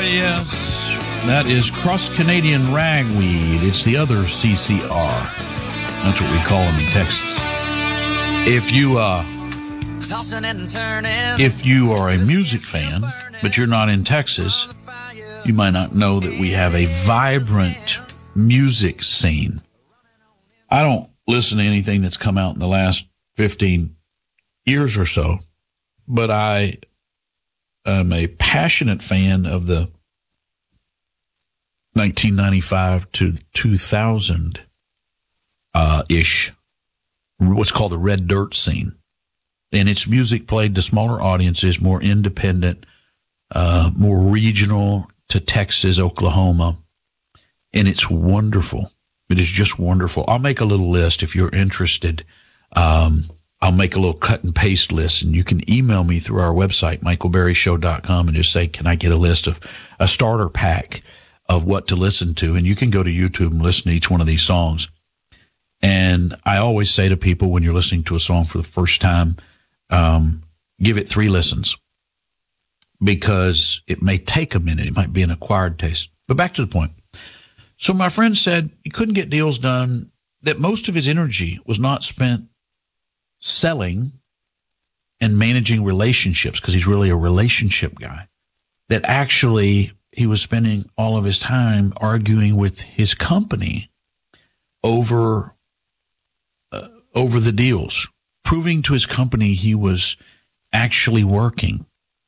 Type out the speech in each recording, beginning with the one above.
yes. That is Cross Canadian Ragweed. It's the other CCR. That's what we call them in Texas. If you are a music fan, but you're not in Texas, you might not know that we have a vibrant music scene. I don't listen to anything that's come out in the last 15 years or so, but I am a passionate fan of the 1995 to 2000 ish, what's called the red dirt scene. And it's music played to smaller audiences, more independent, more regional to Texas, Oklahoma. And it's wonderful. It is just wonderful. I'll make a little list if you're interested. I'll make a little cut and paste list, and you can email me through our website, michaelberryshow.com, and just say, can I get a list of a starter pack of what to listen to? And you can go to YouTube and listen to each one of these songs. And I always say to people when you're listening to a song for the first time, give it 3 listens, because it may take a minute. It might be an acquired taste. But back to the point. So my friend said he couldn't get deals done, that most of his energy was not spent selling and managing relationships, because he's really a relationship guy, that actually he was spending all of his time arguing with his company over the deals, proving to his company he was actually working.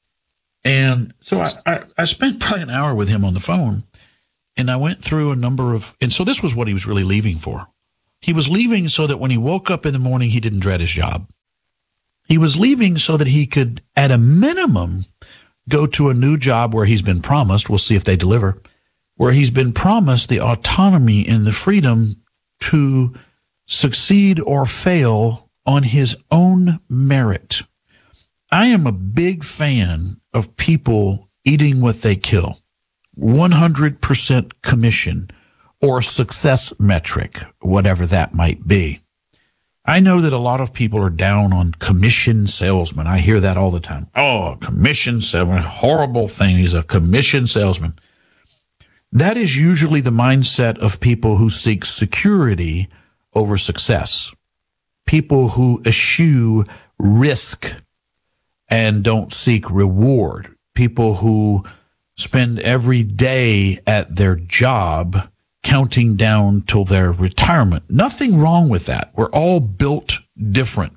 And so I spent probably an hour with him on the phone, and I went through a number of, and so this was what he was really leaving for. He was leaving so that when he woke up in the morning, he didn't dread his job. He was leaving so that he could, at a minimum, go to a new job where he's been promised, we'll see if they deliver, where he's been promised the autonomy and the freedom to succeed or fail on his own merit. I am a big fan of people eating what they kill. 100% commission or success metric, whatever that might be. I know that a lot of people are down on commission salesmen. I hear that all the time. Oh, commission salesman, horrible thing. He's a commission salesman. That is usually the mindset of people who seek security over success. People who eschew risk and don't seek reward. People who spend every day at their job counting down till their retirement. Nothing wrong with that. We're all built differently.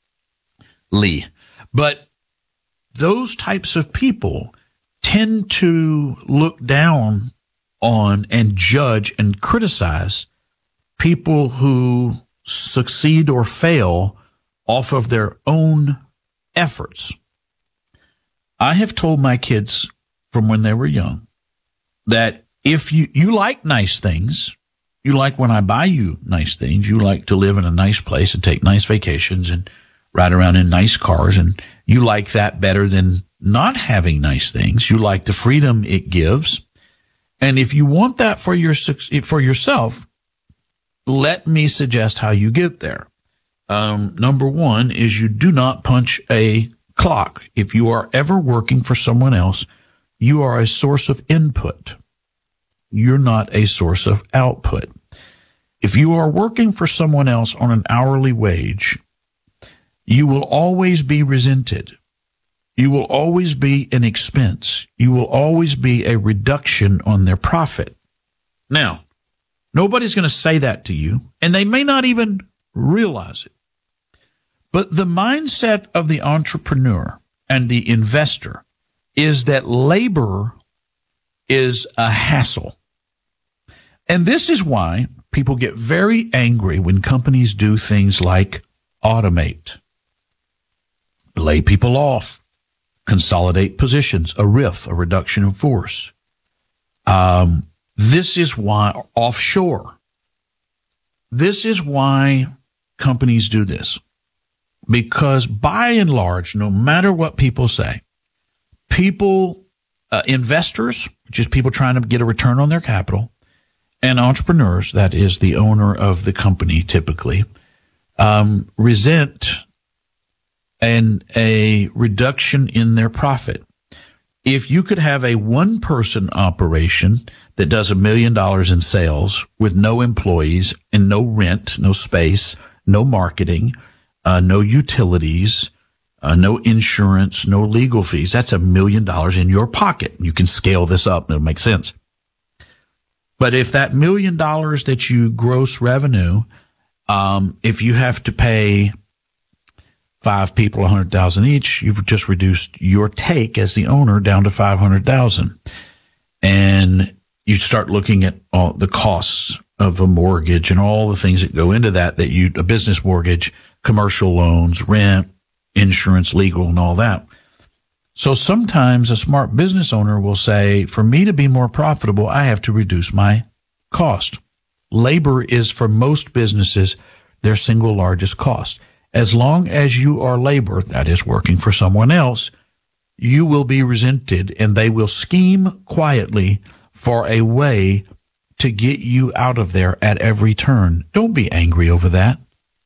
But those types of people tend to look down on and judge and criticize people who succeed or fail off of their own efforts. I have told my kids from when they were young that if you like nice things, you like when I buy you nice things, you like to live in a nice place and take nice vacations and ride around in nice cars, and you like that better than not having nice things. You like the freedom it gives. And if you want that for yourself, let me suggest how you get there. Number one is you do not punch a clock. If you are ever working for someone else, you are a source of input. You're not a source of output. If you are working for someone else on an hourly wage, you will always be resented. You will always be an expense. You will always be a reduction on their profit. Now, nobody's going to say that to you, and they may not even realize it. But the mindset of the entrepreneur and the investor is that labor is a hassle. And this is why people get very angry when companies do things like automate, lay people off, consolidate positions, a RIF, a reduction in force. This is why offshore. This is why companies do this. Because by and large, no matter what people say, investors, which is people trying to get a return on their capital, and entrepreneurs, that is the owner of the company typically, resent a reduction in their profit. If you could have a one-person operation that does $1 million in sales with no employees and no rent, no space, no marketing, no utilities, no insurance, no legal fees, that's $1 million in your pocket. You can scale this up and it'll make sense. But if that $1 million that you gross revenue, if you have to pay 5 people $100,000 each, you've just reduced your take as the owner down to $500,000. And you start looking at all the costs of a mortgage and all the things that go into that a business mortgage, commercial loans, rent, insurance, legal, and all that. So sometimes a smart business owner will say, for me to be more profitable, I have to reduce my cost. Labor is, for most businesses, their single largest cost. As long as you are labor, that is working for someone else, you will be resented and they will scheme quietly for a way to get you out of there at every turn. Don't be angry over that.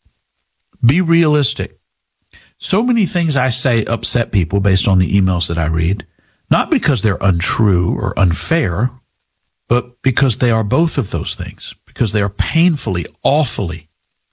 Be realistic. So many things I say upset people based on the emails that I read, not because they're untrue or unfair, but because they are both of those things, because they are painfully, awfully,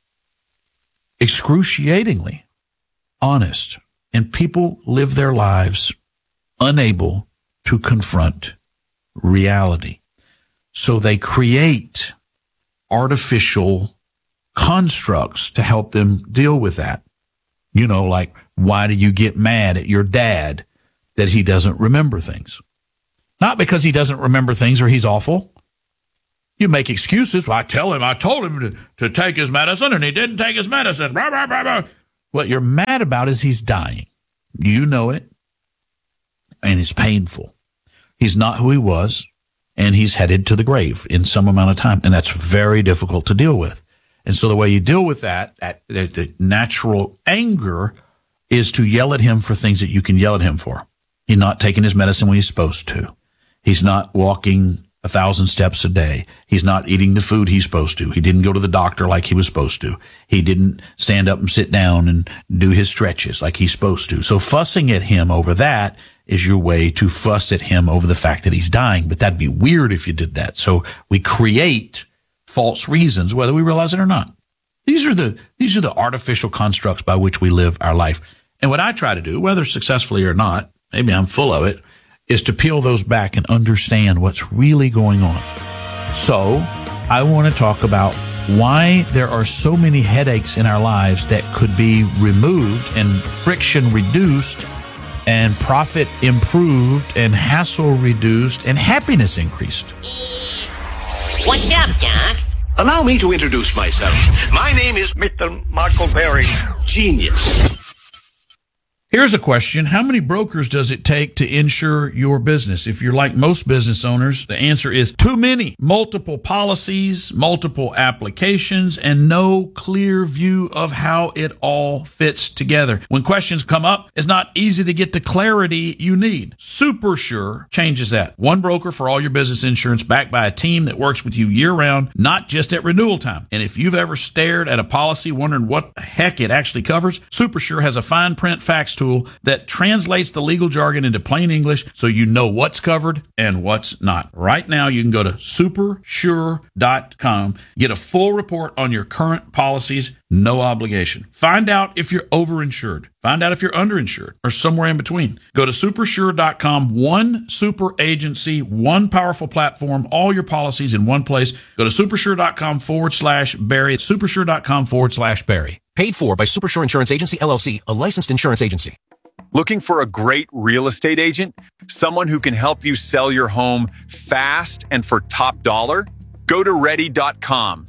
excruciatingly honest, and people live their lives unable to confront reality. So they create artificial constructs to help them deal with that. You know, like, why do you get mad at your dad that he doesn't remember things? Not because he doesn't remember things or he's awful. You make excuses. Well, I told him to take his medicine and he didn't take his medicine. Blah, blah, blah, blah. What you're mad about is he's dying. You know it. And it's painful. He's not who he was, and he's headed to the grave in some amount of time. And that's very difficult to deal with. And so the way you deal with that, the natural anger, is to yell at him for things that you can yell at him for. He's not taking his medicine when he's supposed to. He's not walking 1,000 steps a day. He's not eating the food he's supposed to. He didn't go to the doctor like he was supposed to. He didn't stand up and sit down and do his stretches like he's supposed to. So fussing at him over that is your way to fuss at him over the fact that he's dying. But that'd be weird if you did that. So we create false reasons, whether we realize it or not. These are the artificial constructs by which we live our life. And what I try to do, whether successfully or not, maybe I'm full of it, is to peel those back and understand what's really going on. So I want to talk about why there are so many headaches in our lives that could be removed and friction reduced and profit improved and hassle reduced and happiness increased. What's up, Doc? Allow me to introduce myself. My name is Mr. Michael Berry. Genius. Here's a question. How many brokers does it take to insure your business? If you're like most business owners, the answer is too many. Multiple policies, multiple applications, and no clear view of how it all fits together. When questions come up, it's not easy to get the clarity you need. SuperSure changes that. One broker for all your business insurance, backed by a team that works with you year-round, not just at renewal time. And if you've ever stared at a policy wondering what the heck it actually covers, SuperSure has a fine print facts tool that translates the legal jargon into plain English so you know what's covered and what's not. Right now, you can go to supersure.com, get a full report on your current policies, no obligation. Find out if you're overinsured. Find out if you're underinsured or somewhere in between. Go to supersure.com, one super agency, one powerful platform, all your policies in one place. Go to supersure.com/Barry. Supersure.com/Barry. Paid for by Supersure Insurance Agency, LLC, a licensed insurance agency. Looking for a great real estate agent? Someone who can help you sell your home fast and for top dollar? Go to ready.com,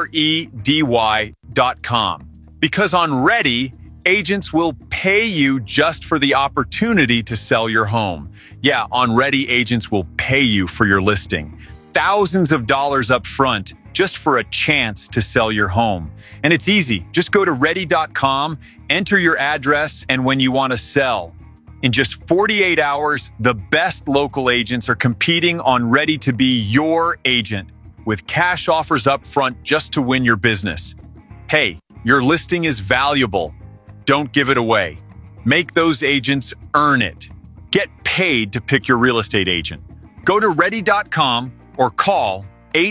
REDY.com. Because on Ready, agents will pay you just for the opportunity to sell your home. Yeah, on Ready, agents will pay you for your listing. Thousands of dollars up front just for a chance to sell your home. And it's easy. Just go to ready.com, enter your address, and when you want to sell. In just 48 hours, the best local agents are competing on Ready to be your agent with cash offers up front just to win your business. Hey, your listing is valuable. Don't give it away. Make those agents earn it. Get paid paid to pick your real estate agent. Go to ready.com or call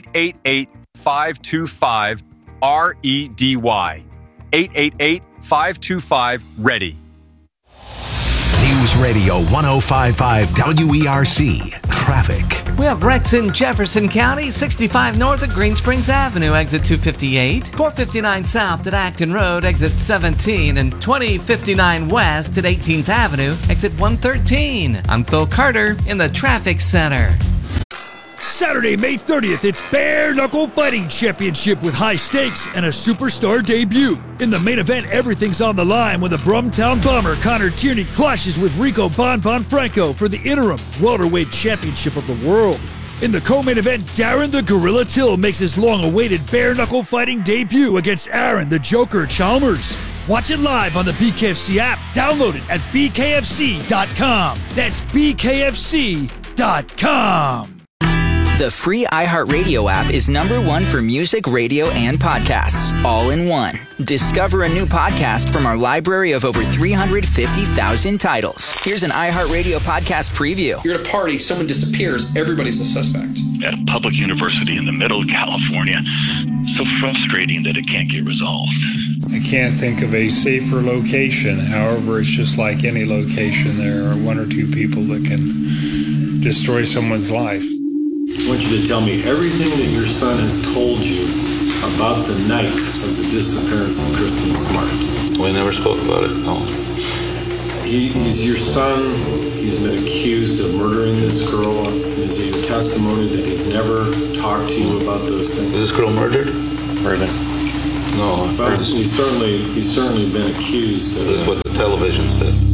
888-525-REDY. 888-525-READY. News Radio 105.5 WERC. Traffic. We have wrecks in Jefferson County, 65 north at Green Springs Avenue, exit 258, 459 south at Acton Road, exit 17, and 2059 west at 18th Avenue, exit 113. I'm Phil Carter in the Traffic Center. Saturday, May 30th, it's Bare Knuckle Fighting Championship with high stakes and a superstar debut. In the main event, everything's on the line when the Brumtown Bomber Connor Tierney clashes with Rico Bon Franco for the interim welterweight championship of the world. In the co-main event, Darren the Gorilla Till makes his long-awaited Bare Knuckle Fighting debut against Aaron the Joker Chalmers. Watch it live on the BKFC app. Download it at bkfc.com. That's bkfc.com. The free iHeartRadio app is #1 for music, radio, and podcasts, all in one. Discover a new podcast from our library of over 350,000 titles. Here's an iHeartRadio podcast preview. You're at a party, someone disappears, everybody's a suspect. At a public university in the middle of California. So frustrating that it can't get resolved. I can't think of a safer location. However, it's just like any location. There are one or two people that can destroy someone's life. I want you to tell me everything that your son has told you about the night of the disappearance of Kristen Smart. We never spoke about it, no. He's your son. He's been accused of murdering this girl. And is it your testimony that he's never talked to you about those things? Was this girl murdered? Murdered. No. But he's certainly been accused of This is what the television says.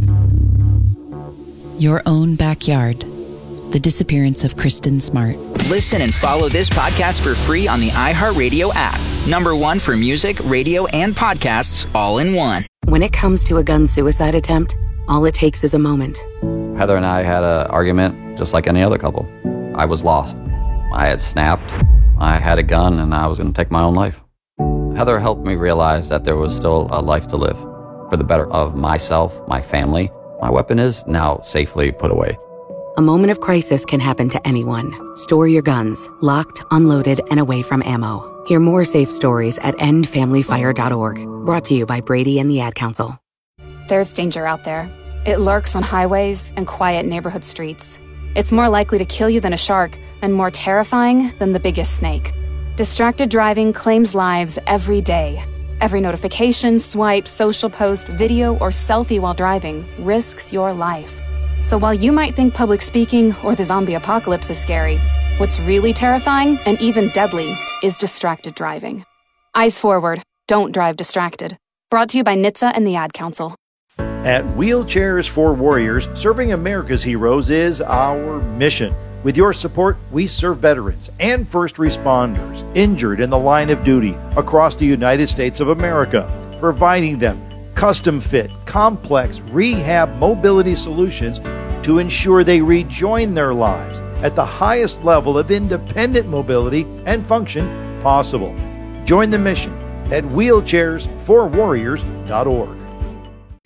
Your own backyard. The disappearance of Kristen Smart. Listen and follow this podcast for free on the iHeartRadio app. #1 for music, radio, and podcasts, all in one. When it comes to a gun suicide attempt, all it takes is a moment. Heather and I had an argument just like any other couple. I was lost. I had snapped. I had a gun and I was going to take my own life. Heather helped me realize that there was still a life to live for the better of myself, my family. My weapon is now safely put away. A moment of crisis can happen to anyone. Store your guns, locked, unloaded, and away from ammo. Hear more safe stories at endfamilyfire.org. Brought to you by Brady and the Ad Council. There's danger out there. It lurks on highways and quiet neighborhood streets. It's more likely to kill you than a shark, and more terrifying than the biggest snake. Distracted driving claims lives every day. Every notification, swipe, social post, video, or selfie while driving risks your life. So while you might think public speaking or the zombie apocalypse is scary, what's really terrifying and even deadly is distracted driving. Eyes forward. Don't drive distracted. Brought to you by NHTSA and the Ad Council. At Wheelchairs for Warriors, serving America's heroes is our mission. With your support, we serve veterans and first responders injured in the line of duty across the United States of America, providing them custom-fit, complex rehab mobility solutions to ensure they rejoin their lives at the highest level of independent mobility and function possible. Join the mission at wheelchairsforwarriors.org.